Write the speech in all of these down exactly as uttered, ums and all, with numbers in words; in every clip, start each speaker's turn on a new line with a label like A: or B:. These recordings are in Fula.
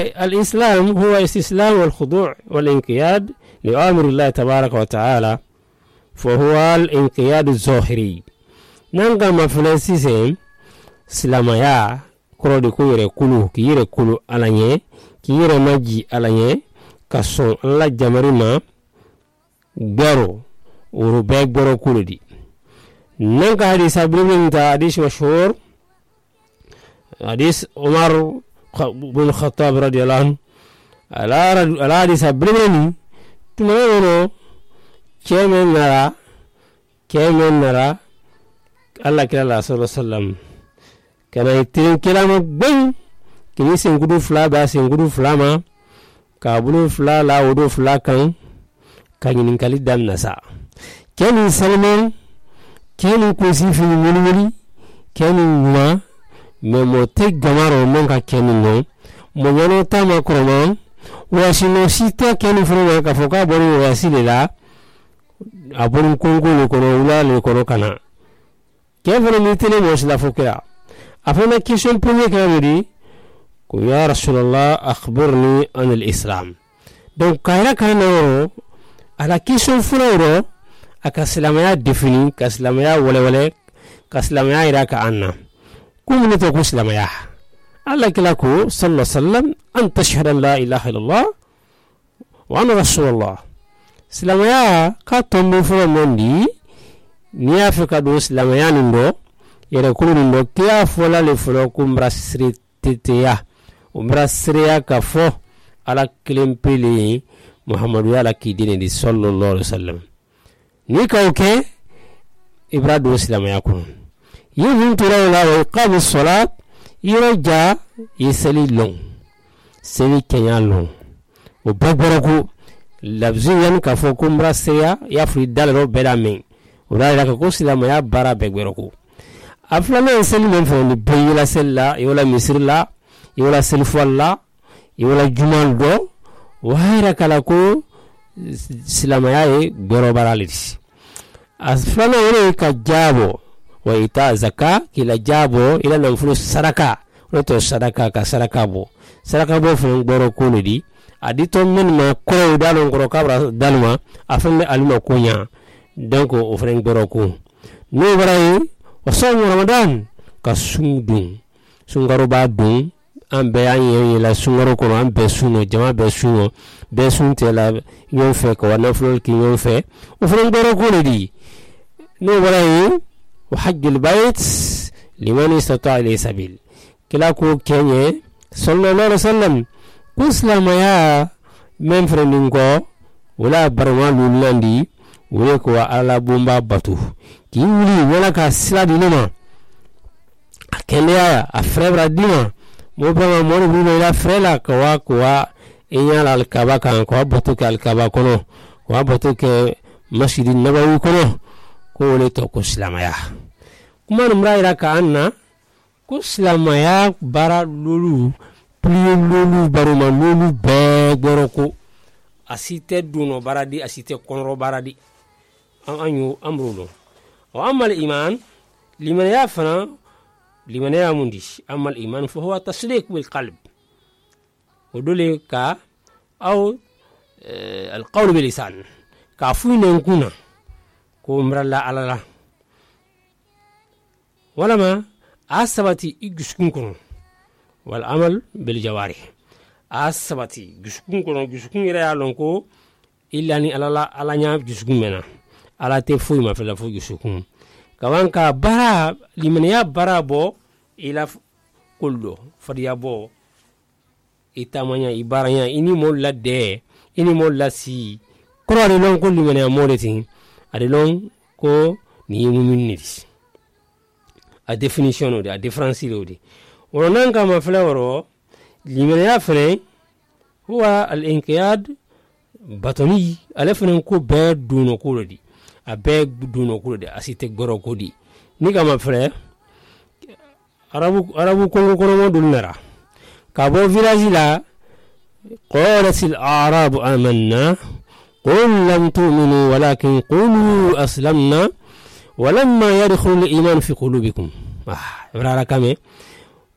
A: الإسلام هو استسلام والخضوع والانقياد لأمر الله تبارك وتعالى، فهو الانقياد الظاهري. نانغا مفلسيسين سلامايا كرودي كويري كولو كييري كولو ألانيه كييري ماجي ألانيه كسون الله جمريما بيرو وربيك بيرو كولو دي. نانغا حديث أبلغين تا حديث مشهور حديث عمر بن الخطاب رضي الله عنه على حديث أبلغين تمرونو كيمن نرى كيمن نرى الله كلا صلى الله عليه وسلم كان يتين كلام بين كني سنغدو فلا با سنغدو فلا ما كابلو فلا لا ودو فلا كان كان ينكلي دام نسا كان سلمان كان كوسي في المولي كان ما مموتي غمارو منكا كان نو مونو تاما كروما واشينو سيتا كان فرما كفوكا بوري واسيلا abon kongo le kono wala le kono kana kevro mitele mos la fokera afana question premier kamedi ko ya rasulullah akhbirni an al-islam. Donc kayra kana ala question furo aka islamaya defini ka islamaya wala wala ka islamaya ira ka anna kum ne to ko islamaya Allah kila ko sallallahu alaihi wasallam an tashhadu an la ilaha illallah wa anna rasulullah. Silamaya ka tombe furo mondi ni Afrika do silamaya nindo yere kulu nindo kia fola le furo kumbra sriteya umbra sriya ka fo ala klempeli Muhammadu ala kidine di sallallahu alaihi wasallam ni ka oke ibra do silamaya ko yihun tura la wa iqam as-salat yiraja yisali long seli kenya long o bagbaraku labziyan ka fo kumbra seya ya fri dalro bedame ura ila ka ko silamaya bara begberoko aflana sel men fo ni bayila sella yola misrla yola selfalla yola jumaldo wahira kala ko silamaya e goro baraliti aflana wore ka jabo wa ita zaka kila jabo ila no fulu sadaka roto sadaka ka sadaka bo sadaka bo fo goro ko di adito men ma ko dalon ko kabra dalma afende alma kunya donc o fren goro ko no baray o sawu ramadan ka sundun sungaro ba dun ambe anye la sungaro ko ambe suno jama be suno be sunte la yon fe ko na flol ki yon fe o fren goro ko di no baray o hajjul bayt liman istata ila sabil kila ko kenye sallallahu alaihi wasallam Islamaya men frendingo wala barwa lulandi wala ko ala bomba batu ki wuli wala ka siladi noma akende ya afrebra dima mo ba mo ni la frela ko wa ko wa inyala al kabaka ko batu ka al kabaka kono ko batu ke masjidin nabawi kono ko le to ko Islamaya kuma numra ka anna ko Islamaya bara lulu plus lulu baruma lulu be goroko asite duno baradi asite konro baradi an anyu amrulo wa amal iman liman yafna liman yamundi amal iman fa huwa tasdiq bil qalb ودولك أو القول بلسان كافوين يكون كومر لا على لا ولما أثبتي يجسكون والعمل بالجوارح أثبتي يجسكون يجسكون يريالونكو إلا أني على لا على نيا يجسكون منا على تفوي ما في لفو يجسكون كمان كبارا لمن يا بارابو إلى كله فريابو itamanya ibaranya ini molla de ini molla si ko ade lon ko limene amoleti ade lon ko ni muminiti a definition ode a difference ode wonan kama flawro limene ya fere huwa al inqiyad batoni alefnen ko be duno ko lodi a be duno ko lodi asite goro ko di ni kama fere arabu arabu ko ko mo dulnara كابو فيلاجيلا قالت الأعراب آمنا قل لم تؤمنوا ولكن قولوا أسلمنا ولما يدخل الإيمان في قلوبكم آه إبرارا كامي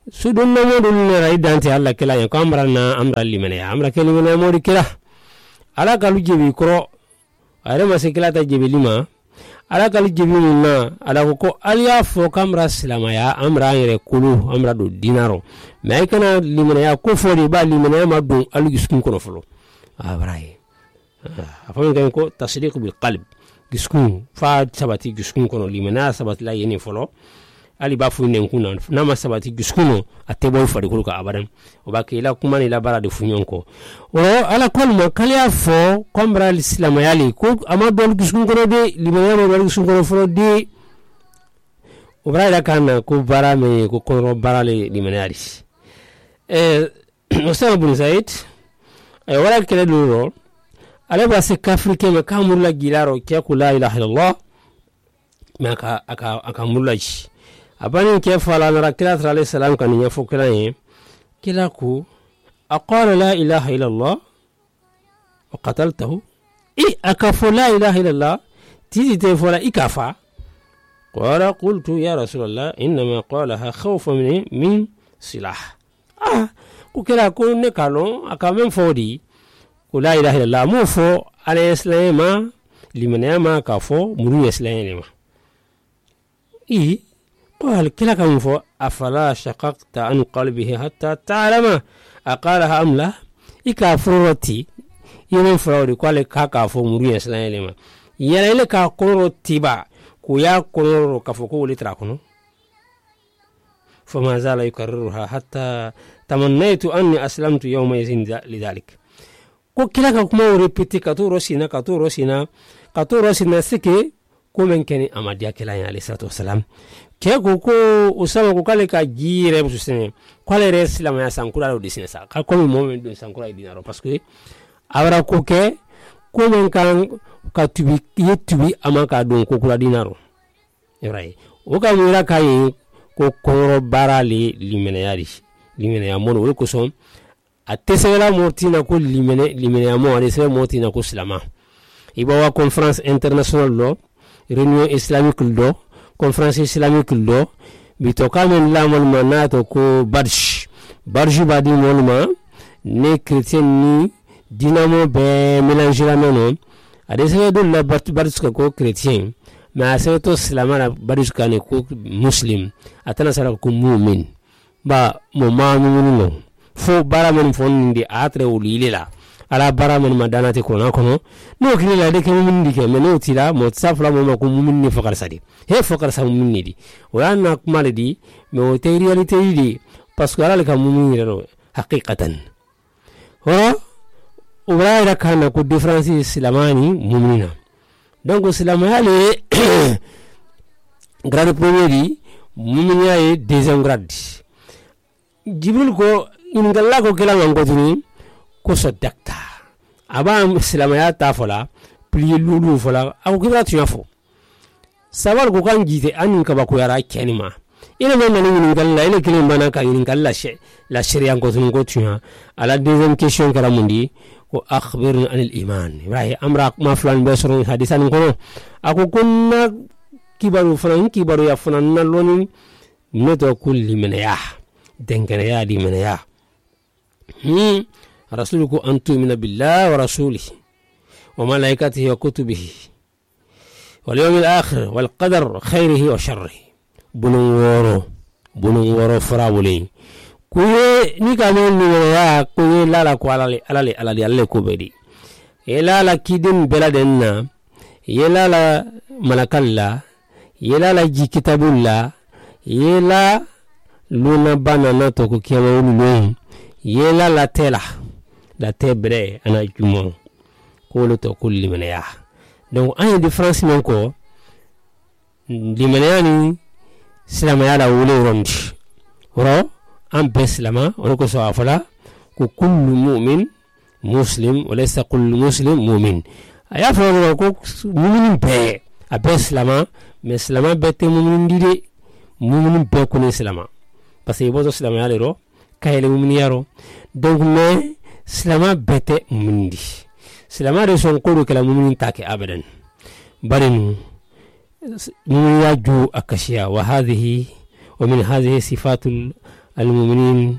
A: sudun na modul ne rai dante alla kila ya kamra na amra limene ya amra kele limene modi kila ala kalu jebi kro are masikila ta jebi lima ala kalu jebi munna ala ko aliya fo kamra silama ya amra yere kulu amra do dinaro mai kana limene ya ko fodi ba limene ma dun alu giskun kono folo abrai afan kan ko tasdiq bil qalb giskun fa sabati giskun kono limene sabati la yeni folo ali ba fu nen kuna na ma sabati giskuno atebo fari ko abadan o ba ke la kuma ni la bara de funyon ko o ala kolma kaliya fo kombra l'islam yali ko amadol giskun ko de limaya mo giskun ko fro de o bra la kana ko bara me ko ko bara le limanari eh Osama bin Zaid ay wala kele duro ala ba se kafrike me kamur la gilaro ke ko la ilaha illallah ma ka aka aka mulaji abani ke fala na rakila alayhi salam kan ya fukra yi kila ku aqala la ilaha illa allah wa qataltahu i akafu la ilaha illa allah tiji te fola ikafa qala qultu ya rasulullah inma qalaha khawfan min min silah ah ku kila ku ne kalo akamen fodi ku la ilaha illa allah mu fo alayhi salam limanama kafo muru islam i قال كلا كم فو أفلا شققت عن قلبه حتى تعلم أقالها أم لا إكافرتي يمن فرودي قال كاكا فو مريا سلام لما يلا إلى كاكورو تبا كويا كورو كفوكو لتراكنو فما زال يكررها حتى تمنيت أني أسلمت يومئذ لذلك كو كلا كما ريبيتي كاتورو سينا كاتورو سينا كاتورو سينا سكي كومن كني أماديا كلا عليه الصلاة والسلام keko ko usama ko kale ka jire bu sene kwale reslam ya sankura do disine sa ka ko mo men do sankura dinaro parce que awra ko ke ko men kan ka tubi yetubi amaka don ko kula dinaro eray o ka mira kai ko koro barale limene yari limene ya mono ko son atesela mortina ko limene limene ya mo ale se mortina ko islama ibawa conference international lo réunion islamique do conférence islamique do bitoka men la mon manato ko barj barj badi molma ne chrétien ni dinamo be mélanger la non adese do la barj ko chrétien mais ase to islamana barj kane ko muslim atana sara ko mu'min ba mo ma mu'min fo bara men fon ndi atre ulilela ala bara men madana te kona kono no kini la de ke mu'min dike men no tira mo safla mo ko mu'min ni fakar sadi he fakar sa mu'min ni di wala na kuma di me o te realite di parce que ala ka mu'min ni ro haqiqatan ho wala ra kana ko difference islamani mu'minina donc islamale grade premier di mu'min ya deuxième grade jibril ko ingalla ko kala ngotuni ko so dakta aba islamaya ta fola pli lulu fola ako kibra tuya fo sabar ko kan jite anin ka ba ko yara kenima ina men nan ngalla ina kilin bana ka ngalla she la sharia ko tun ko tuya ala deuxième question kara mundi ko akhbirni anil iman ibrahim amra ma flan besro hadisan ko ako kunna kibaru flan kibaru ya flan nan loni neto kulli min ya dengene ya di min ya hmm رسولك أن تؤمن بالله ورسوله وملائكته وكتبه واليوم الآخر والقدر خيره وشره بنورو بنورو فرابولي كوي نيكامون نيا كوي لا لا كوالا على على على على كوبدي يلا لا كيدن بلادنا يلا لا ملكالله يلا لا جي كتاب الله يلا لونا بانانا توكو كيامون يلا لا تلا la tebre ana jumo ko lo to kulli mena ya donc an différence men ko limana ni silama ya la wole rondi ro an beslama on ko so afala ko kullu mu'min muslim walaysa kullu muslim mu'min aya fa ko mu'min be a beslama mais silama bete mu'min dide mu'min be ko ni silama parce que bozo silama ya le ro kayele mu'min yaro donc mais silama bete mundi silama de son ko kala mumin take abadan barinu mumin yaju akashiya wa hadhihi wa min hadhihi sifatul المؤمنين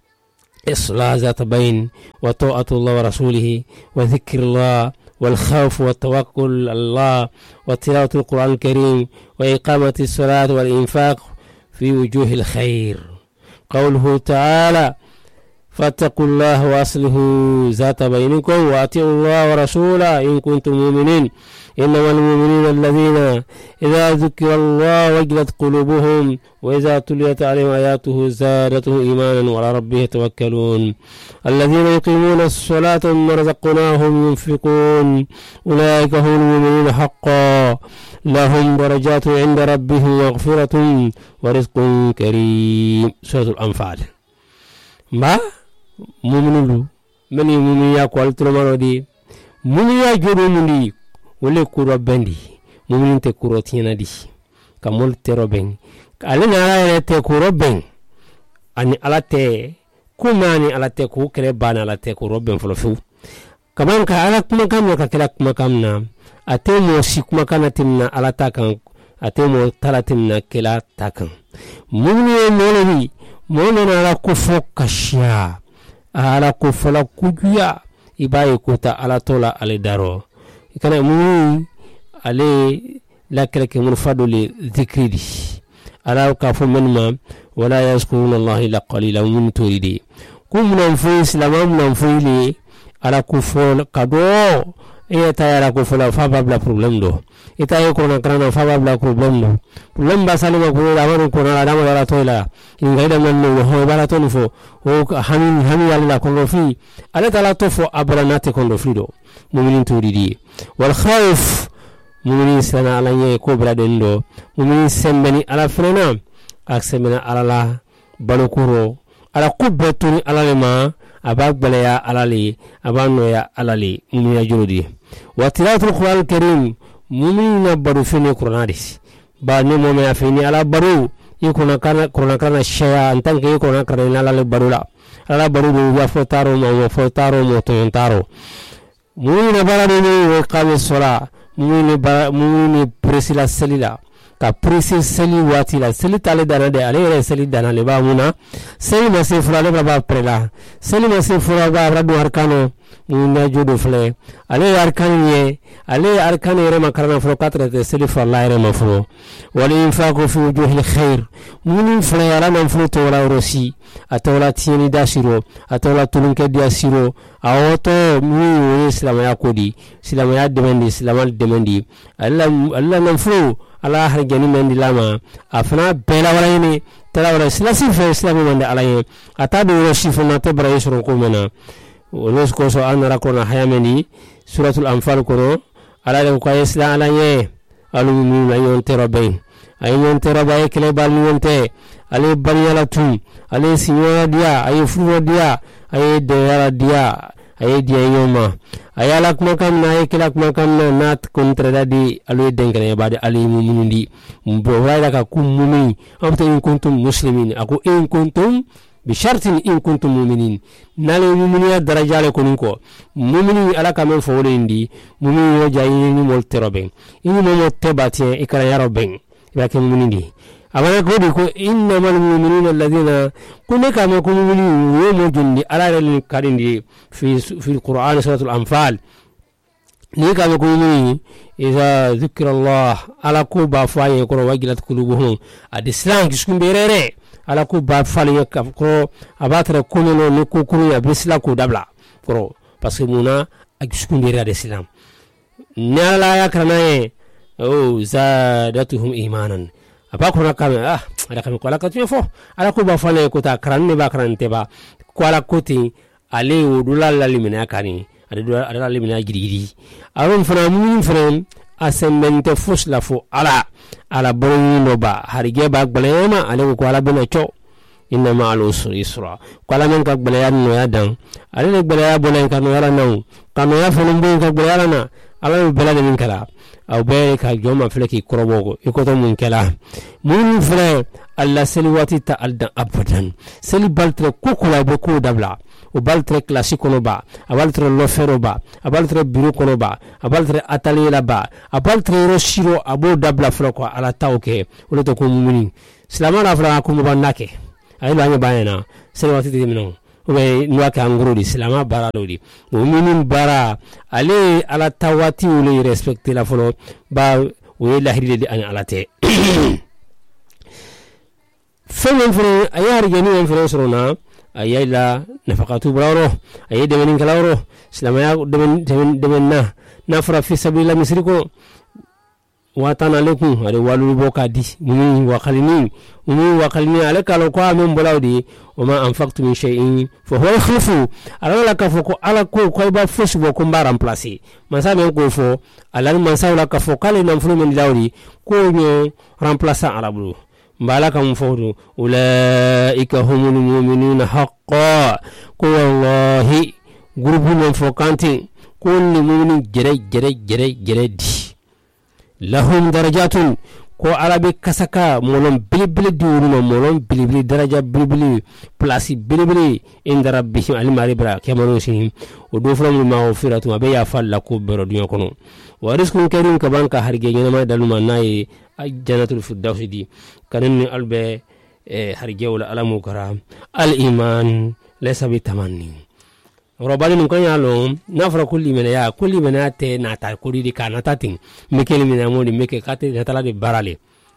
A: إصلاح ذات بين وطاعة الله ورسوله وذكر الله والخوف والتوكل على الله وتلاوة القرآن الكريم وإقامة الصلاة والإنفاق في وجوه الخير. قوله تعالى فاتقوا الله وأصلحوا ذات بينكم وأطيعوا الله ورسوله إن كنتم مؤمنين إنما المؤمنين الذين إذا ذكر الله وجلت قلوبهم وإذا تليت عليهم آياته زادتهم إيمانا وعلى ربهم يتوكلون الذين يقيمون الصلاة ومما رزقناهم ينفقون أولئك هم المؤمنين حقا لهم درجات عند ربهم مغفرة ورزق كريم. سورة الأنفال. ما مؤمنون من يؤمن يقول تلمرودي مؤمن يجرمني wole kuro bendi mumin te kuro tina di kamol tero ben alina ala te kuro ben ani ala te kumani ala te ku kre bana ala te kuro ben folo fu kaman ka ala kuma kam ka kala kuma kam na ate mo si kuma kana timna ala takan ate mo talatimna kala takan mumin mo ni mo na ala ku fo kasha ala ku fola kujuya ibaye kota ala tola ale daro kana mu ale la kelke mun fadoli dhikridi ala ka fo menma wala yazkuruna allah illa qalila min turidi kum nan fo islam nan fo ile ala ku fo kado e ta ala ku fo la fa babla problem do ita e ko na kana fa babla problem do problem ba salima ko la won ko na da wala toila ingaida man no ho bala ton fo o hamin hamin ala ko no fi ala ta la to fo abranate ko no fido mu'minin turidi wal khawf mu'minin sana ala ye ko bra dendo mu'minin sembeni ala frena aksemena ala la balokuro ala kubetuni ala le ma abagbeleya ala le abanoya ala le mu'minin jurudi wa tilawatul qur'an karim mu'minin baru fini qur'anadis ba ne mo me afini ala baru yikuna kana qur'an kana shaya antanke yikuna kana ala le barula ala baru do ya fotaro mo fotaro mo to yontaro mu'minin barade ni wa qami sala mu'minin mu'minin presila salila ka presi sali wati la sali tale dana de ale sali dana le ba muna sali ma se fura le ba prela sali ma se fura ba radu harkano mu'minin jodo fle ale arkani ye ale arkani re makarana fro quatre de sali fa la re ma fro wal infaqu fi wujuhil khair mu'minin fle ala man fro to la rosi atola tieni dasiro atola tulunke dia siro awoto mu islam ya kodi islam ya demandi islam demandi alla alla man fro ala har gani mendi lama afna bela wala ni tala wala silasi fe islam mande ala ye atado rosi fo na tebra yesro ko mena wonos ko so anara ko na hayameni suratul anfal ko ala le ko islam ala ye alu mi la yon terobe ay yon terobe kele bal ni wonte ale banyala tu ale signora dia ay fuwo dia ay de yala dia ay dia yoma ayala kuma kam na ay kila kuma kam na nat kontra di alu dengane bade ali mumundi mbo wala ka kum mumi amta in kuntum muslimin ako in kuntum bi shartin in kuntum mu'minin nale mu'miniya darajale konunko mu'mini ala kamen fo ndi mu'mini yo jayini ni mol teroben ini mo tebati ikara yaroben ibake mu'mini abana ko di ko innamal mu'minuna alladhina kunaka ma kum mu'mini yo mo jundi ala rel kadindi fi fi alquran suratul anfal ni ka ko mu'mini iza dhikra allah ala ko ba faye ko wajilat qulubuhum adislam kiskumberere ala ko ba fali ko abatra kuno no ko kuru ya bisla ko dabla ko parce que muna akiskumbere adislam nala ya kranaye o zadatuhum imanan apa ko nakame ah ada kami ko ala ka tufo ala ko ba fali ko ta kranne ba krante ba ko ala ko ti ale o dulala limina kani ada ada limina girigiri aron fana mun fana asemmente fos la fo ala ala bonno ba harige ba gbalema ale ko ala bena cho inna ma al usri yusra ko ala men ka gbalaya no ya dan ale le gbalaya bolen kan wala naw kan ya fo mbo ka gbalaya na ala bela de min kala aw be ka joma fleki korobogo ikoto mun kala mun fre alla selwati ta alda abadan seli baltre kokula be ko dabla o baltre classique no ba a baltre lofero ba a baltre bureau kono ba a baltre atelier la ba a baltre roshiro abo dabla froko ala tawke o to ko mumini islamana fra ko mo banake ay la bayana sele wati de mino we nwa ka ngoro di salama bara lodi mu'minin bara ale ala tawati ule respecte la folo ba we la hiride di an alate femen fere ayar geni en fere sorona ayila nafaqatu braro ayide demenin kalawro salama ya demen demen na nafra fi sabila misriko watana lekum ade walu boka di mumi wakalini mumi wakalini alaka lo kwa men bolawdi wama anfaqtu min shay'in fa huwa yakhlufu ala ka foko ala ko ko ba fosu bo ko mbaram place man sa men ko fo ala man sa la ka fo kale nam fulu men dawri ko nyo remplaçant arabu mbala kam fodu ulaika humul mu'minuna haqqan ko wallahi grupu men fo kanti ko ni mu'minin jere jere jere jere di lahum darajatun ko arabe kasaka molon bilibili diwuruma molon bilibili daraja bilibili place bilibili inda rabbihim alimari bra kemano sihim o do from ma ofiratu abe ya falla ko bero dunyo kono wa rizqun karim ka banka harge nyama daluma nay jannatul firdaus di kanen albe e harge wala alamu kara al iman laysa bi tamanni robali nun kan yalo nafra kulli mena ya kulli mena te nata kuri di kana tatin mekeli mena modi meke kate natala de barale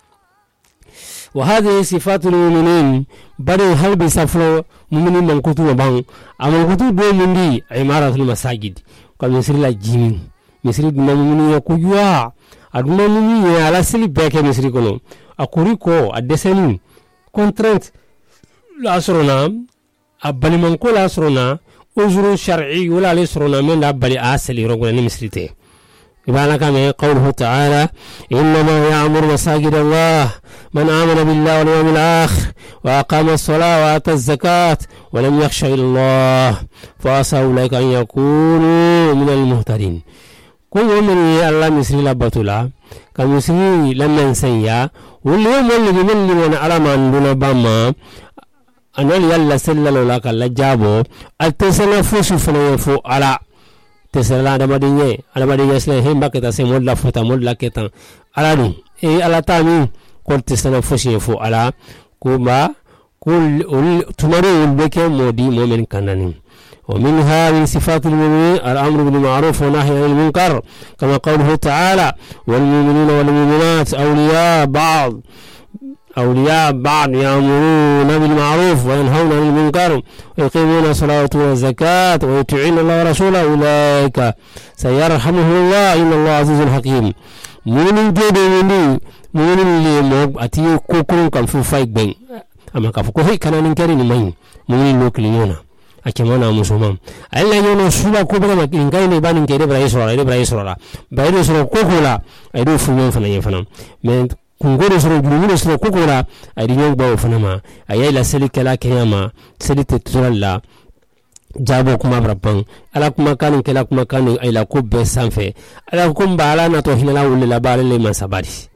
A: wa hadhihi sifatul mu'minin bari hal bi safro mu'minin man kutu bang amon kutu do mundi imaratul masajid kal misri la jimi misri dina mu'minin ya kujwa aduna mu'minin ya ala sili beke misri kono akuri ko adeseni contrainte la asrona abali man ko la asrona أجر شرعي ولا لسرنا من أبلي آسل يرغل نمسرته يبقى كما قوله تعالى إنما يعمر مساجد الله من آمن بالله واليوم الآخر وأقام الصلاة وآتى الزكاة ولم يخش إلا الله فعسى أولئك أن يكونوا من المهتدين كل من الله مسري لبطلا كمسري لم ينسيا واليوم الذي من من على من دون بما anal yalla sellalo la kala jabo altesana fosu fana fo ala tesala da madinye ala madinye sele hemba keta se modla fota modla keta ala dum e ala tami ko tesana fosu fo ala kuma kul tumaru beke modi momen kanani ومنها من صفات المؤمنين الأمر بالمعروف والنهي عن المنكر كما قوله تعالى والمؤمنون والمؤمنات أولياء بعض أولياء بعض يأمرون بالمعروف وينهون عن المنكر ويقيمون الصلاة والزكاة ويطيعون الله ورسوله أولئك سيرحمهم الله إن الله عزيز حكيم من جد من من اللي موب أتي كوكون كم في فايك بين أما كفكوه كنا نكرين مين من نوكليونا أكملنا مسلمان ألا يونا سولا كوبا ما كين يبان كده برايس ولا برايس ولا برايس ولا كوكولا أيدو فلان فلان يفهم من kungore soro jurumune soro kokola ay nyong bawo fanama ayay la seli kala kiyama seli te turalla jabo kuma brabban ala kuma kanin kala kuma kanin ay la ko be sanfe ala ko mbala na to hinala wala la bale le masabari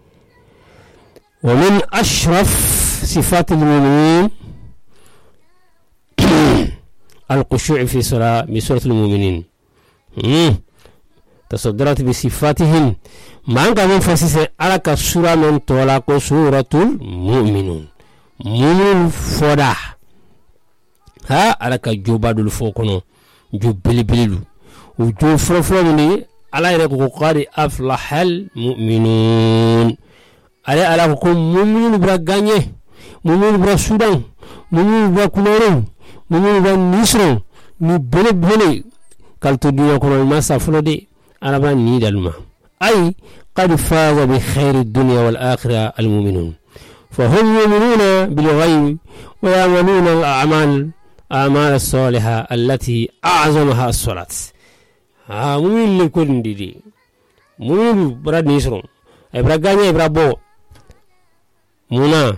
A: wa min ashraf sifat al-mu'minin al-khushu' fi salat bi surat al-mu'minin تصدرت بصفاتهم ما أنك من فسيس على كسورة من طلاق سورة المؤمنون مؤمن فرح ها على كجوباد الفوقنا جو بلي بلي وجو فرفرني على يركو قاري أفلح المؤمنون على على كم مؤمن برغانيه مؤمن برسودان مؤمن بركنورو مؤمن برنيسرو نبلي بلي كالتو دنيا كنا ما سافلودي أنا بني دلما أي قد فاز بخير الدنيا والآخرة المؤمنون فهم يؤمنون بالغيب ويعملون الأعمال أعمال الصالحة التي أعظمها الصلاة ها مؤمن لكل دي مؤمن براد نيسرون إبراغاني إبرابو منا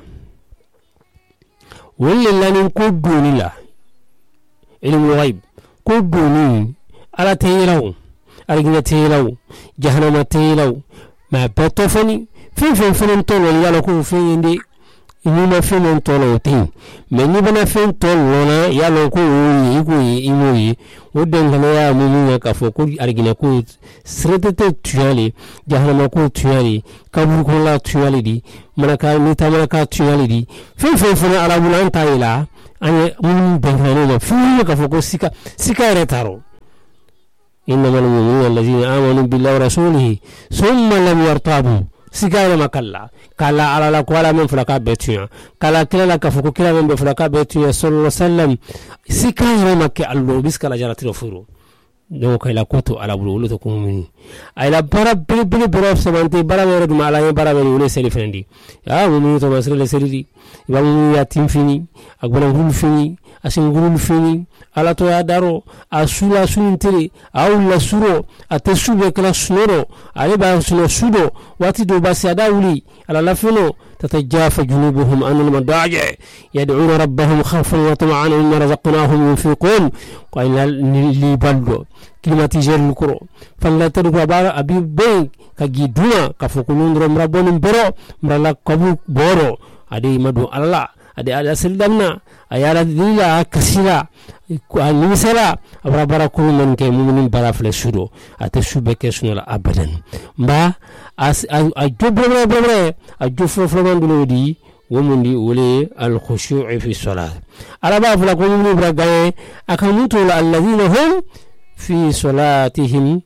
A: واللي لن كدوني لا علم الغيب كدوني على تيرون أرجع تيلو جهنم تيلو ما بتوفني فين فين فين تقول يا لكم فين دي ni ma fɛn min tɔ la o tɛ yen mais n'i bɛna fɛn tɔ lɔnna i y'a lɔn ko o ye i k'o ye i m'o ye o dɛnkɛnɛya mun ye k'a fɔ ko arijinɛ ko sirɛtɛtɛ tuyali jahanama ko tuyali kaburu kɔnɔla tuyali di manaka ni ta manaka tuyali di fɛn fɛn fana arabu la an t'a ye la an ye mun dɛnkɛnɛya ma fɛn ye k'a fɔ ko sika sika yɛrɛ t'a rɔ إنما المؤمنون الذين آمنوا بالله ورسوله ثم لم يرتابوا سيغايا ما كلا كلا على لا كولا من فلكا بيتيا كلا كلا لا كفكو كلا من فلكا بيتيا صلى الله عليه وسلم سيغايا ما كالو بس كلا جرات رفورو دو كلا كوتو على بلو تو كومني اي لا برا بلي بلي برا سمانتي برا ورد ما لا برا بلي ولي سيري فندي يا مؤمن تو مسر له سيري يا مؤمن يا تيم فيني اغبن غول فيني اسين غول فيني ala to ya daro asula sunintiri au la suro atesube kala sunoro ale ba suno sudo wati do basi adawli ala lafino tatajafa junubuhum an almadaji yad'una rabbahum khawfan wa tama'an mimma razaqnahum yunfiqun qala li baldo climatiseur lukro falla tadu bara abi ben ka giduna ka fokulundro mrabon bero mrala kabu boro ade madu alla ade ala sildamna ayala dila kasila nisala abra bara ko men ke mu'minin bara fle sudo ate sube ke sunala abadan mba as a jobro bro a jofro flo ndulodi womundi wole al khushu' fi salat araba fla ko mu'minin bra gaye akamutu alladhina hum fi salatihim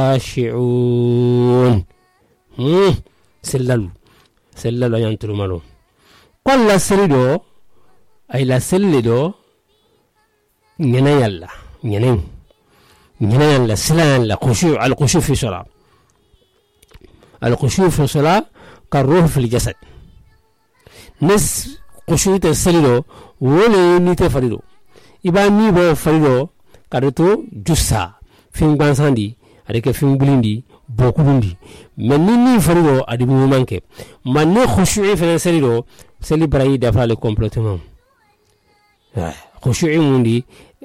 A: khashi'un hmm sellalu sellalu yantulu malo kolla serido ay la sellido ñene yalla ñene ñene yalla sila la khushu' al khushu' fi salat al khushu' fi salat ka ruh fi al jasad nes khushu' te sellido wole ni te farido iba ni bo farido kareto jussa fin bansandi adeke fin bulindi bokundi men ni ni farido adi mu manke man ne khushu' fi sellido seli brayi dafa le complètement khushu'i mundi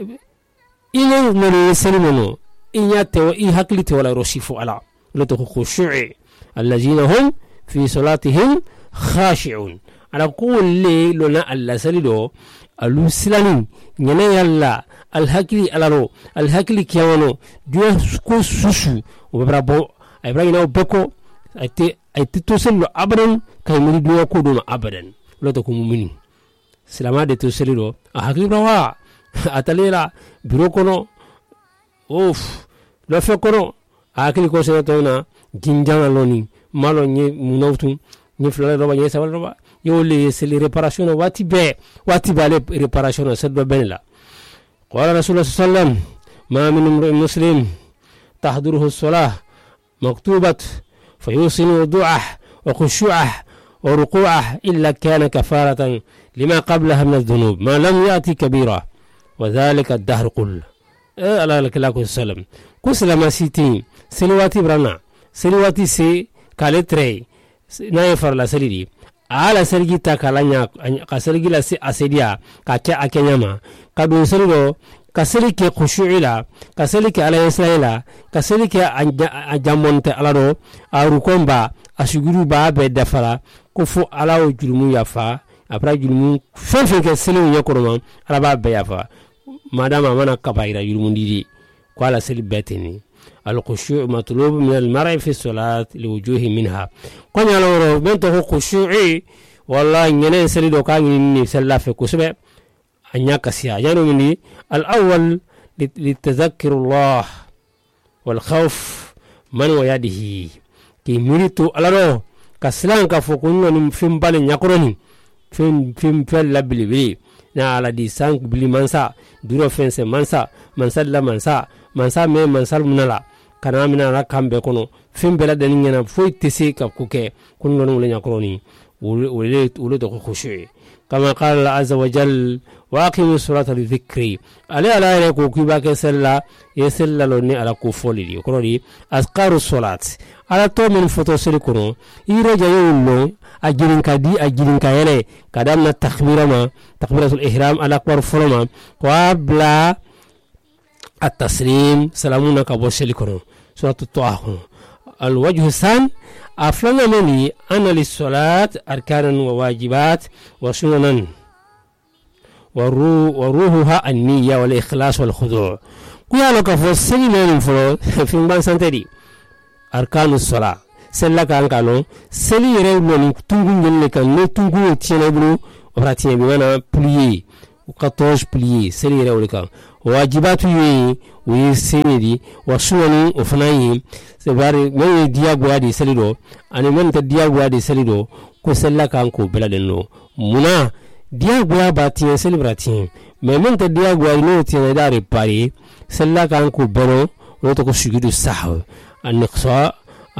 A: ina ngani selimono inya te i hakli te wala rosifu ala lo to khushu'i allazina hum fi salatihim khashi'un ala kulli lona alla salido alu silanin nyane yalla al hakli alaro al hakli kiyawano dio ko susu o brabo ay brayina beko ate ay to selo abadan kay muri dio ko do abadan lo to ko mumini silama de to selido a hakli rawa atalela biro kono of lo fe kono akili ko se to na jinjanga loni malo ni munawtu ni flore roba ni sawal roba yo le seli reparation wati be wati bale reparation se do benla qala rasulullah sallallahu ma min imrin muslim tahduruhu as-salah maktubat fayusinu du'ah wa khushu'ah wa ruku'ah illa kana kafaratan لما قبلها من الذنوب ما لم يأتي كبيرة وذلك الدهر كله إيه على الكلاك والسلام كسلما سيتين سلواتي برانا سلواتي سي كالتري نايفر لا سليدي على سلجي تاكالانيا كسلجي لا سي أسيديا كاكا أكينيما كدو سلو كسلك خشوعلا كسلك على إسرائيل كسلك أجامونت على رو أروكومبا أشغلوا باب الدفرة كفو على وجلمو يافا après julmu fen fen ke selu nyakoroma araba beyafa madama mana kabaira julmundidi ko ala sel beteni al khushu' matlub min al mar'i fi salat li wujuhi minha ko nyaloro bento khushu'i wallahi nyene sel do ka ni sella fe kusbe anya kasiya yano ni al awwal li tadhakkur Allah wal khawf man wayadihi ki muritu alaro kaslan ka fokunno ni fimbale nyakoroni fin fin fel la bilibili na ala di sank bili mansa duro fense mansa mansa la mansa mansa me mansa munala kana mina ra kambe kono fin bela de ngena foi tese ka kuke kun non le nyakroni wole wole to khushu kama qala azza wa jal waqim surata lidhikri ala ala ala ko kiba ke sella yesella lo ni ala ko folidi ko ri azkaru salat ala to min foto sel kono iro jayullo ajirin kadi ajirin kayele kadam na takbira ma takbiratul ihram ala akbar foloma qabla at-taslim salamuna ka bo sel kono suratu taha الوجه الثاني أفلنا مني أن للصلاة أركانا وواجبات وسننا وروحها النية والإخلاص والخضوع. كيا لك فسني من فلو في مبان سنتدي أركان الصلاة سلا كان كانوا سلي يرون تونغون لك نو تونغون تينبلو وراتين بمانا بلي وكاتوش بلي سلي يرون لك واجبات يي ويسيدي وسنن وفناي سباري من ديا غوادي سليدو أنا من تديا غوادي سليدو كسلا كان كو بلادنو منا ديا غوا باتين سليبراتين من تديا غوادي نو تيناداري باري سلا كان كو بلو ولو سجود السهو النقصاء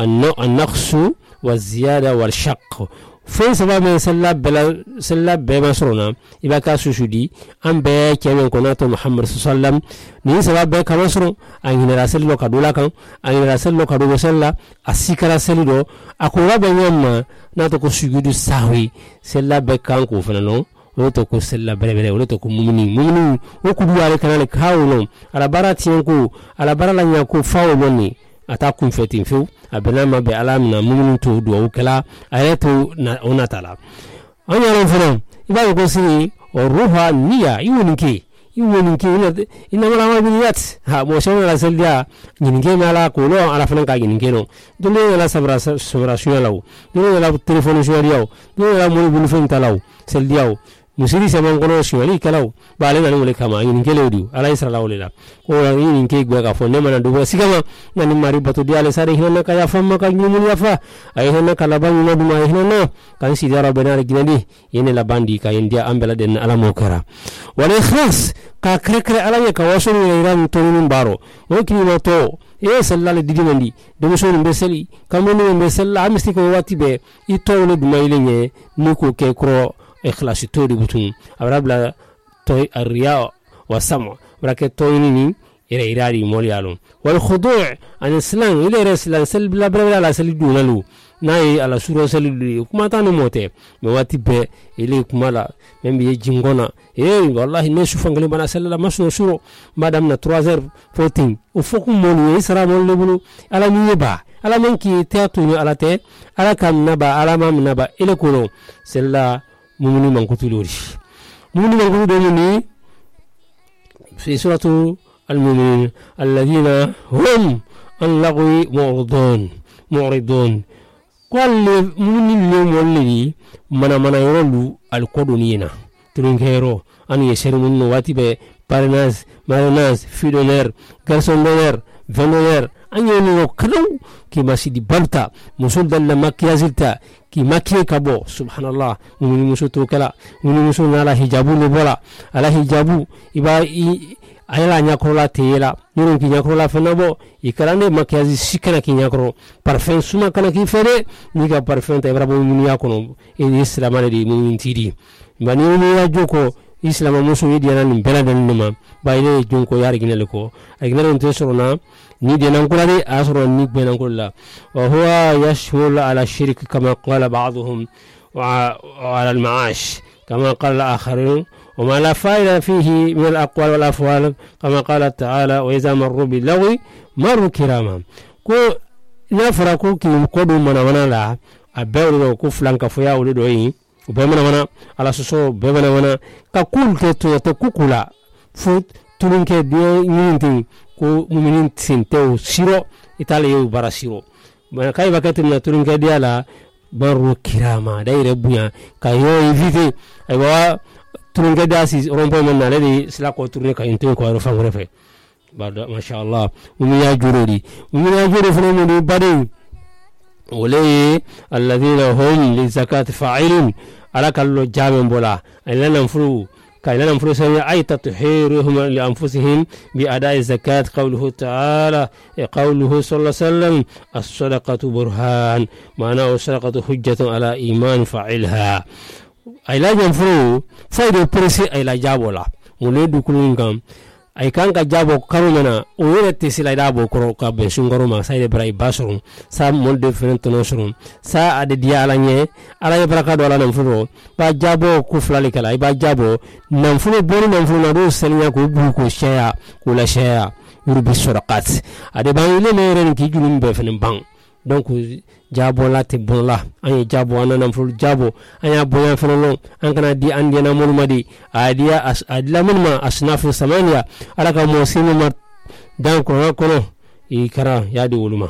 A: النقص والزيادة والشق فين سبب من سلا بلا سلا بمسرونا إذا كاسوشدي أم بيا كمان كناتو محمد صلى الله عليه وسلم نين سبب بيا كمسرو أن ينرسل لو كدولا كان أن ينرسل لو كدو سلا أسيكرا سليدو أكورا بينما ناتو سجود السهو سلا بيا كان كوفنانو woto ko sella bere bere woto ko mumini mumini o ku duwale kanale kawlo ala barati yanku ala barala nyanku fawo moni atakum fetin fu abenama be alamna mumini to do kala ayato na onatala anya ron foro iba ko si o ruha niya iwuninki iwuninki ina mala ma biniyat ha mo shona la seldia nyinge mala ko lo ala fanan ka nyinge no dole la sabra sabra shulaw dole la telephone shuriyaw dole la mo bunu fen talaw seldiaw musiri sama ngono shwali kalaw bale na ngole kama yin kelewdi ala isra lawlela ko yin ke gwa ka fo ne mana do sigama nani mari batu diale sare hinna ka ya famma ka nyumun ya fa ay hinna kala ban no duma hinna kan si dara benar ginandi yene la bandi ka india ambela den ala mokara wala ikhlas ka krekre ala ya ka wasuru iran to min baro o kini to e sallale digimandi do so be seli kamoni be sella amisti ko watibe itowle duma ilenye nuko ke kro إخلاص توري بتون أبرابلا توي الرياء والسمع بركة تويني إلى إرادي موليالون والخضوع عن السلام إلى رسلان سل بلا بلا لا سل دونالو ناي على سورة سل كما تانو موته مواتي ب إلى كمالا من بيجينغونا إيه والله نشوف فنقول بنا سل لا مسنو سورة ما دامنا ترازر فوتين وفوق مولي إسرا مولي بلو على ميبا على منكي تياتوني على تي على كم نبا على ما نبا إلى كلو سلا مؤمن من قتلوري مؤمن من قتلوري في سورة المؤمنين الذين هم عن لغو معرضون معرضون قال مؤمن اليوم والذي من من يرلو القدونينا ترينكيرو أن يشير من واتب بارناز مارناز فيدونير غارسوندونير فينونير أن ينو كلو كما سيدي بابتا مسول دل مكيازلتا ki makie kabo subhanallah mumini muso to kala mumini muso nala hijabu le bola ala hijabu iba ayala nyakrola teyela nuru ki nyakrola fenabo ikarande makiazi sikana ki nyakro parfum suma kana ki fere ni ga parfum ta ibrabo mumini yakono e islam ale di mumini tidi bani mumini ya joko islam muso yidi nan beladan numa bayle jonko yar ginele ko ay ginele to sorona ni denan kulade asro ni benan kulla wa huwa yashmul ala shirk kama qala ba'dhum wa ala al-ma'ash kama qala akharun وما لا فائدة فيه من الأقوال والأفعال كما قال تعالى وإذا مروا باللغو مروا كراما كو نفرا كو كي كودو منا منا لا أبيو كو فلان كفيا ولدوي وبمنا منا على سوسو بمنا منا كقول كتو تكوكولا فوت تلونك ديو ينتي ko muminin sinteo siro itali yo bara siro bana kai bakati na turin ka diala baru kirama dai rebunya kayo invite ay wa turin ka dasi rompo men na ledi sila ko turin ka into ko ro fangre fe bada masha Allah mumiya jurodi mumiya juro fo mo di bade wala alladhina hum li zakati fa'ilun ala kallo jamen bola ay lanam furu كاين لنا فرصة أي تطهيرهم لأنفسهم بأداء الزكاة قوله تعالى قوله صلى الله عليه وسلم الصدقة برهان معناه الصدقة حجة على إيمان فاعلها أي لا ينفروا فايدة برسي أي لا جابولا ولد كلهم كم ay kan ka jabo karumena o yere tesila dabo koro ka be sungoro ma sayde bray basrum sa mon de frente no srum sa ade dia alanye ala ye baraka do ala nan fulo ba jabo ku flali kala ba jabo nan fulo boni nan fulo na do selinya ko bu ko shaya ko la shaya yurbi sadaqat ade ba ile ne ren ki junum be fen bang donc jabo la te bon la an jabo anana fulu jabo anya boyan fenolo an kana di an dina mulmadi adia as adla mulma asnafu samania alaka mo sinuma dan ko kono i kara yadi wuluma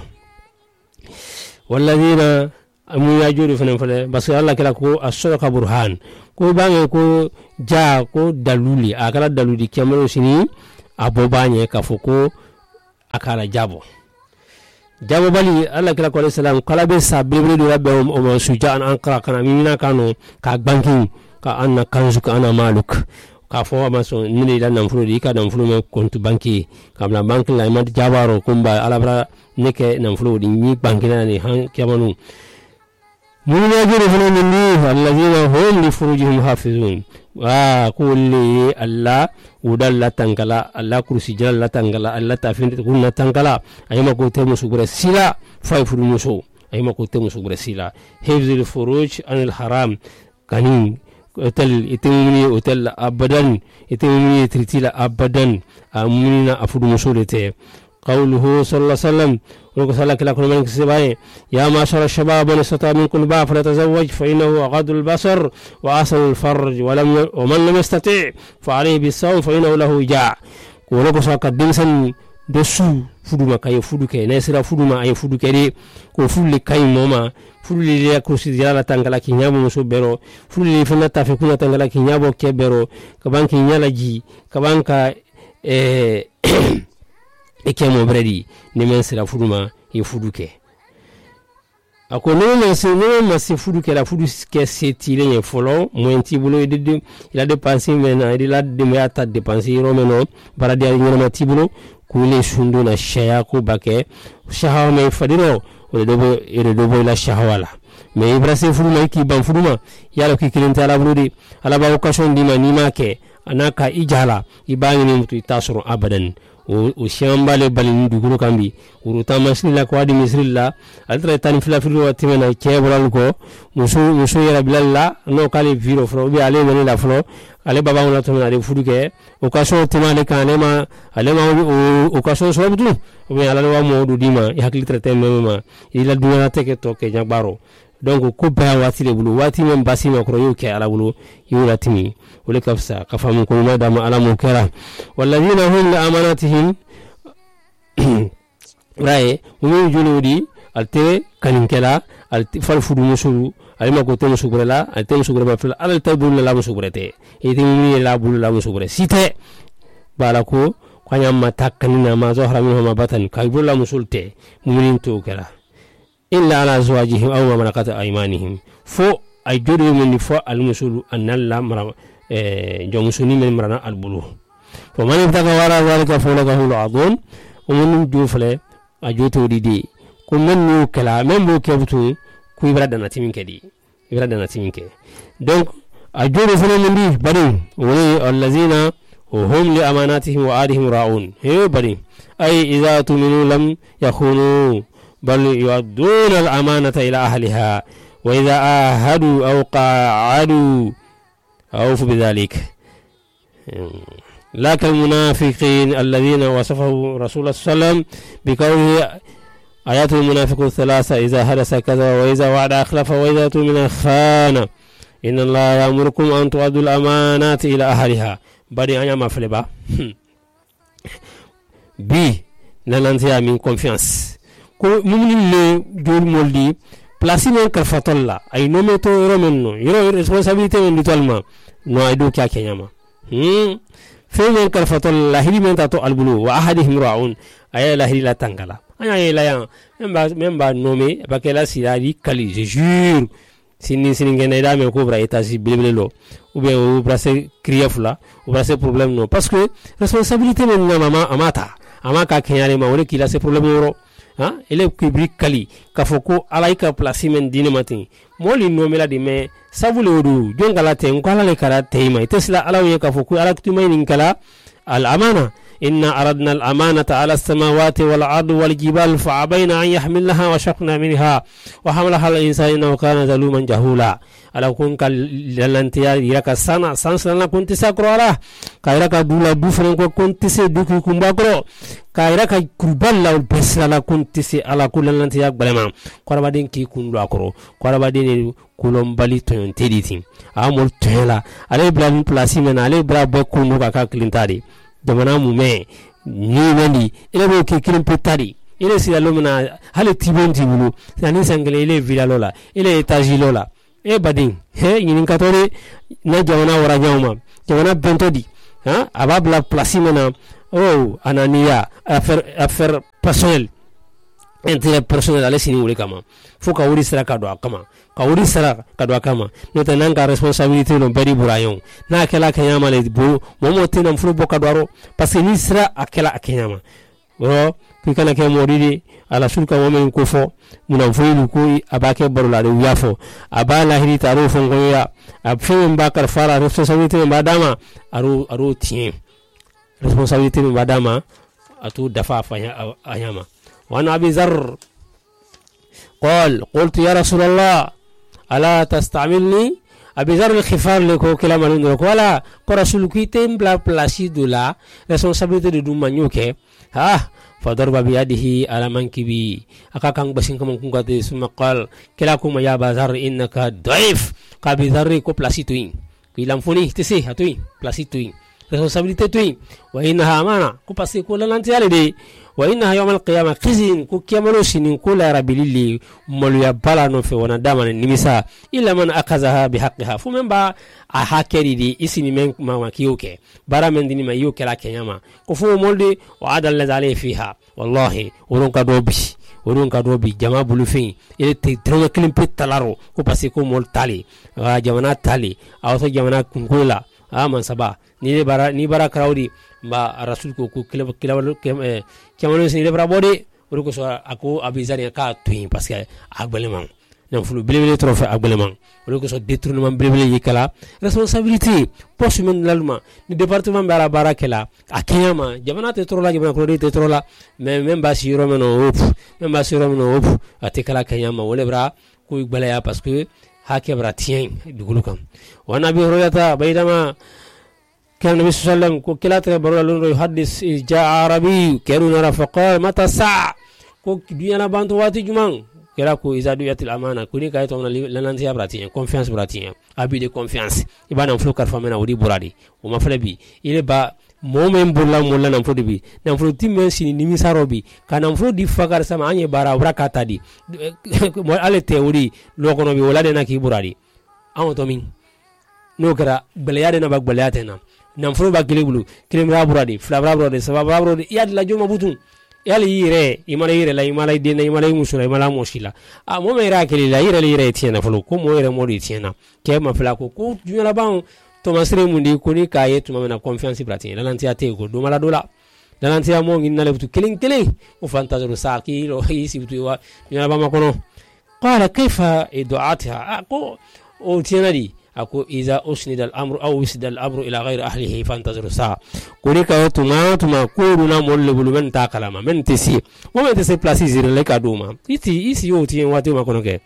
A: walladina amu yajuri fenen fele bas Allah kala ko as-sadaqa burhan ko bange ko ja ko daluli akala daluli kemalo sini abobanye kafoko akala jabo jabo bali Allah kala ko salam kala be sabbe do rabbe o mo suja an ankara kana mina kanu ka banking ka anna kanzu ka ana maluk ka fo ma so ni la nan fulo di ka nan fulo me kontu banki kam la bank la mat jabaro kumba alabra neke nan fulo di ni banki na ni han kemanu mun ya jere hono ni alladhina hum li furujihim hafizun wa kulli alla udalla tangala alla kursi jalla tangala alla tafin kunna tangala ayma ko temu sugura sila fay furu muso ayma ko temu sugura sila hifzul furuj anil haram kanin hotel itimuni hotel abadan itimuni tritila abadan amuna afudu muso lete قوله صلى الله عليه وسلم وقال لك لكم من كسباي يا معشر الشباب من استطاع منكم الباء فليتزوج فإنه أغض البصر وأحسن الفرج ولم ومن لم يستطع فعليه بالصوم فإنه له وجاع ولو ساق دمسن دسو فدما كاي فدو كاي نسرا فدما اي فدو كاي كو فولي كاي موما فولي لي كروسي ديالا تانغلا كي نيابو مسو بيرو فولي فنا تافي كونا تانغلا كي نيابو كي بيرو كبان كي نيالا جي كبان كا ا eke mo bredi ni men sera fuduma e fuduke ako no men se no men se fuduke la fudu ke setile en folo mo entibulo e de il a dépensé men il a de me ata dépensé romeno baradi ari ngona tibulo kule sundu na shaya ko bake shahawa me fadiro o de bo e de bo la shahawala me ibrase fuduma ki ban fuduma yalo ki kilenta la buludi ala ba occasion di manima ke anaka ijala ibani ni mutu itasoro abadan o shambale balin duguro kambi uruta masilla ko adi misrilla altra tan fila filo timena kebral ko musu musu yara bilalla no kali viro fro bi ale men la fro ale baba on to na de fuduke o kaso timale kanema ale ma o kaso so butu o bi ala wa modu dima ya hakli trete mema ila duwana teke to ke nyabaro donc ko ba wati le bulu wati men basima ko yo ke ala bulu yula timi wala kafsa kafamu ko ma dama ala munkara walladina hum la amanatihim rae mu juludi alte kaninkela alte fal fudu musulu alima ko temu sugrela alte musugrela fil al tabul la musugrete idini la bulu la musugre site balako kwanyama takanina ma zohra minhum batan kaybula musulte mumin to kala إلا على أزواجهم أو ما ملكت أيمانهم فو أجدوا من فو المسؤول أن الله مر جمسوني من مرنا البلوغ فمن ابتغى وراء ذلك فأولئك هم العادون ومن جوفله أجوتوا دي كم من نوكلا من بوكبتو كوي براد ناتمين كدي براد ناتمين كدي donc أجدوا فلان دي بدين ولي الذين وهم لأماناتهم وعادهم راعون هي بدين أي إذا تؤمنوا لم يخونوا بل يؤدون الأمانة إلى أهلها وإذا آهدوا أو قاعدوا أوفوا بذلك لا كالمنافقين الذين وصفه رسول الله صلى الله عليه وسلم بقوله آيات المنافق الثلاثة إذا حدث كذا وإذا وعد أخلف وإذا تؤمن خان إن الله يأمركم أن تؤدوا الأمانات إلى أهلها بدي أنا ما فلبا بي نلانتيا من confiance ko mumni le jol moldi place men ka fatolla ay no meto romenno yoro responsabilité men totalement no ay do kya kenyama hmm fe men ka fatolla hili men ta to albulu wa ahadihim raun ay la hili la tangala ay la ya memba memba nomé ba ke la siladi kali je jure sini sini ngene da me ko bra eta si bilbelo ou bien ou brasser kriefla ou brasser problème non parce que responsabilité men mama amata amaka kenyale ma wole kila ce problème euro ha ele kibri kali kafoko alaika placement dine matin moli nomela de me savule odu jongala te ngala le kara teima tesla alawiye kafoko alaktu mai ninkala al amana إن أردنا الأمانة على السماوات والأرض والجبال فأبين أن يحملنها وشقنا منها وحملها الإنسان إنه كان ظلوما جهولا ala kun ka lantiya yaka sana sansana kun tisa kroala kaira ka dula du fren ko kun tise du ku kumba kro kaira ka kurballa besala kun tise ala kun lantiya balema korabadin ki kun do akro korabadin kulom bali ton tediti amol tela ale blan place men ale bra be kun ka ka klintari jamana mu me ni wandi ile bo ki klin petari ile si alomna hale tibon tibulu sani sangale ile vilalola ile etajilola e badin he yin katore na jamana wara nyawma jamana bentodi ha ababla placimena oh anania affaire affaire personnel intérêt personnel ale sini wuri kama fuka wuri sara kado akama ka wuri sara kado akama no tananga responsabilité no bari burayon na kala kanyama le bu momo tina mfuru bokado aro parce ni sara akela akanyama ro kikana ke moridi ala sulka women ko fo muna foyilu ko abake barula de yafo abala hiri taro fongo ya abfem bakar fara responsabilité madama aro aro tien responsabilité madama atu dafa fa ayama wa nabi zar قال قلت يا رسول الله الا تستعملني ابي ذر الخفار لكو كلام لندو ولا كرسول كيتم بلا بلاسي دولا responsabilité de du manyoke ha فضرب بيده على منكبي أكاكان بسين كمان كونغاتي ثم قال كلاكم يا بازار إنك ضعيف كابي ذري كو بلاسيتوين كيلام فوني تسي هاتوين بلاسيتوين responsabilité توين وإنها أمانة كو باسي كو لانتي علي وإنها يوم القيامة قزين كو كياملو سنين كو لا ربي للي مولويا بالا نوفي وناداما النمسا إلا من أخذها بحقها فمن با أحاكري دي إسيني من ما كيوكي برا من ديني ما يوكي لا كياما كفو مولدي وعاد الذي عليه فيها والله ورونك دوبي ورونك دوبي جماعة بلوفين إلي تترون كلم بيت تلارو كو باسي كو مول تالي جمانا تالي أو سو جمانا كنكولا آمان سبا ni bara ni bara crowdi ba rasul ko ko kila kila kemano sin lebra bode ko so ako abizari ka tuin parce que agbeleman na fulu blebele trophée agbeleman ko so détournement blebele yikala responsabilité poste men lalma ni département bara bara kala akiyama jamana te trola jamana ko te trola mais même ba siro meno op même ba siro meno op atekala kiyama wolebra ko igbalaya parce que hakebra tien dugulukam wana bi royata baydama كان النبي صلى الله عليه وسلم كلات برا لون يحدث جاء عربي كانوا فقال متى الساعة كو ديانا بانتو واتي جمان كلا كو إذا دويت الأمانة كوني كايتو لنانتيا براتين confiance براتين أبي دي confiance يبقى نفلو كرفامنا ودي برادي وما فلبي إلي با مومن بولا مولا نفلو دي بي نفلو تيمن سيني نمي ساروبي كان نفلو دي فكر سما عني بارا وراكاتا دي مولي تيوري لوكونو بي ولا دينا كي برادي أمو تومين نوكرا بليادنا باك بلياتنا namfro ba kilibulu kilim raburadi flabrabro de sababro de yad la joma butun yali yire imala yire la imala de na imala musula imala moshila a mo me ra kili la yire la yire tiena flo ko mo yire mo di tiena ke ma fla ko ko juna ban to masre mundi ko ni kaye to ma na confiance bratin la lantia te ko do mala dola la lantia mo ngin na le butu kilin kilin o fantazoro saki lo isi butu wa juna ba ma kono qala kayfa idu'atha ko o tiena di ako iza usnida al-amru aw usnida al-amru ila ghayri ahlihi fantazir sa kuni ka tuma tuma kuru na molle bulu men ta kalama men tisi mo men tisi place zire le ka duma iti isi yo ti wati ma kono ke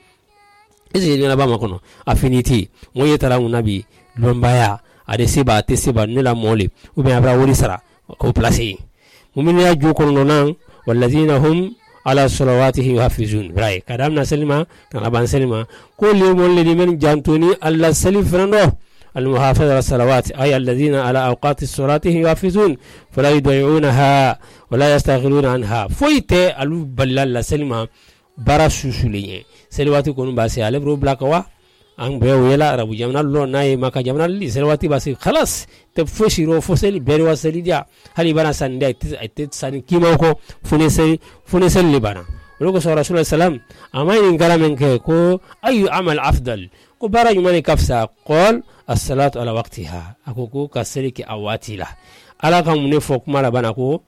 A: isi ni na ba ma kono affinity mo yetara un nabi lombaya ade siba tisi ba ni la molle ou bien abra wori sara ko place mo min ya ju kono nan walladhina hum على صلواتهم يحافظون براي كلامنا سلمى كان ابان سلمى كل يوم الذي من جانتوني الله سلم فرندو المحافظه على الصلوات اي الذين على اوقات الصلاه يحافظون فلا يضيعونها ولا يستغلون عنها فويت الو بلال سلمى براسوسولي سلواتي كون باسي على برو بلاكوا ان بيو يلا ربو جمنا لو ناي ماكا جمنا لي سلواتي باسي خلاص تفشيرو فوسلي بيروا سليديا هلي بنا ساندي ايت سان كيماكو فونيسي فونيسل لبنا ولو رسول الله صلى الله عليه وسلم اما ان كلامك كو اي عمل افضل كو برا يمني كفسا قال الصلاه على وقتها اكو كسلك اواتيلا على كم نفوك مالا بناكو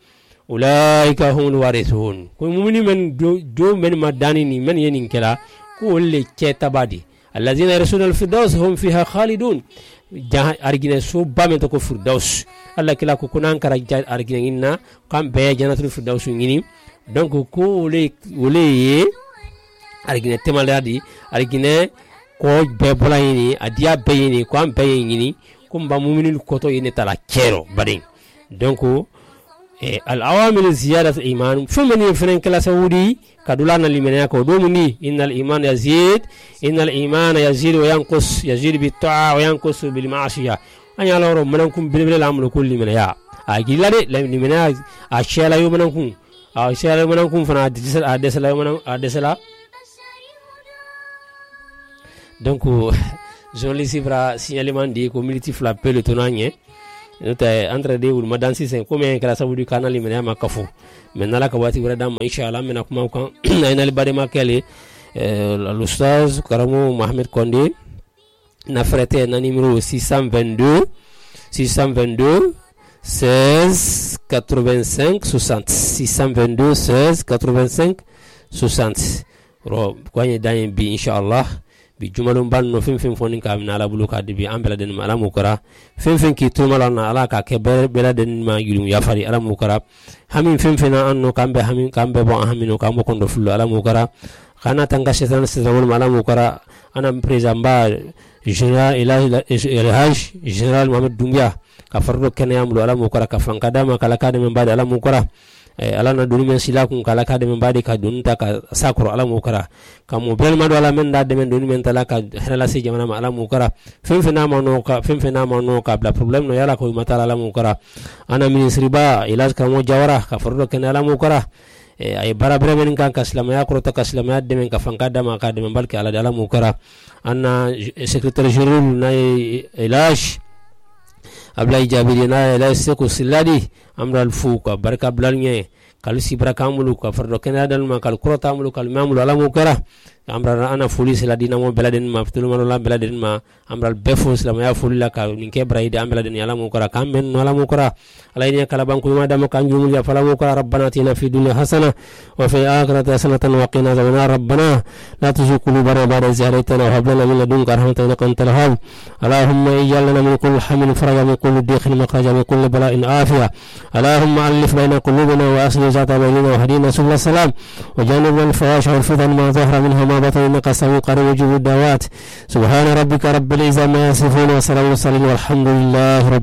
A: اولئك هم الوارثون كو مؤمن من دو من مداني من ينين كلا كو اللي كتابادي الذين يرثون الفردوس هم فيها خالدون jaha argine so bamen to ko firdaus Allah kila ko kunan kara argine inna kam be janatul firdaus ngini donc ko le wole argine temaladi argine ko be bolayini adia beyini ko am beyini ko mba mu'minul koto yene tala kero badin donc e al awamil ziyadat al iman fumani fenen kala saudi kadulana limena ko domuni innal iman yazid innal iman yazid wa yanqus yazid bit ta'a wa yanqus bil ma'siyah anya loro manankum bil bil amru kulli min ya agilade limena a shela yo manankum a shela manankum fana a desala manan a desala donc je les sibra signalement dit ko militi flapper le tonanye nota entre de wul madansi sen comme kala sabudu kanal limena makafu maintenant la kawati wala dam inshallah mena kuma kan ayna li bade makale l'oustaz Karamo Mohamed Kondé na frete na numéro six cent vingt-deux six cent vingt-deux seize quatre-vingt-cinq soixante six cent vingt-deux seize quatre-vingt-cinq soixante ro ko ni dan bi inshallah bi jumalum banno fim fim fonin ka mina ala bulu ka dibi ambela den ma ala mukara fim fim ki tumala na ala ka ke bela den ma yulum ya fari ala mukara hamin fim fina anno kambe hamin kambe bo hamino kambo kondo fullo ala mukara kana tanga shetan setan ma ala mukara ana president ba general elhaj general Mohamed Doumbia ka fardo kenya amlo ala mukara ka fankada ma kala kada men bada ala mukara ala na dunu men sila kun kala kada men badi ka dunta ka sakro ala mukara ka mo bel mado ala men da de men dunu men tala ka hala si jamana ma ala mukara fem fena ma no ka fem fena ma no ka bla problem no yala ko matala ala mukara ana ministri ba ilaj ka mo jawara ka fardo ken ala mukara ay barabre men kan ka islama ya ko to ka islama ya de men ka fankada ma ka de men balki ala ala mukara ana secrétaire général na ilaj Ablay Jabirina la seko siladi amral fu ka barka blalnye kalusi brakamulu ka fardo kenadal ma kal kurota mulu kal mamulu ala mukara amra ana fuli siladi namo beladen ma ftulu manola beladen ma amral befo islam ya fuli la ka ninke braide ambeladen ala mukara kamben ala mukara alayni kala banku ma damo kanjum ya fala mukara rabbana tina fi dunya hasana wa fi akhirati hasanatan wa qina adhaban rabbana la tuzigh qulubana ba'da idh hadaytana wa hab lana min ladunka rahmatan innaka antal wahhab allahumma ij'alna min kulli hammin faraja min kulli dhiqin makhraja min kulli bala'in afiya allahumma alif bayna qulubina wa aslih zata bainana wa hadina subul salam wa janibna al-fawahisha wal fitan ma dhahara minha ma batana innaka sami'un qarib mujibud da'awat subhana rabbika rabbil izzati amma yasifun wa salamun alal mursalin walhamdulillahi